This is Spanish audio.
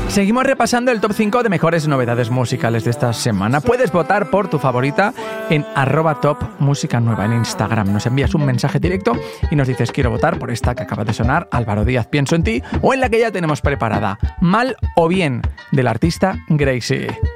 Seguimos repasando el top 5 de mejores novedades musicales de esta semana. Puedes votar por tu favorita en @topmusicanueva en Instagram. Nos envías un mensaje directo y nos dices quiero votar por esta que acaba de sonar, Álvaro Díaz, Pienso en ti, o en la que ya tenemos preparada, Mal o Bien, del artista Gracie.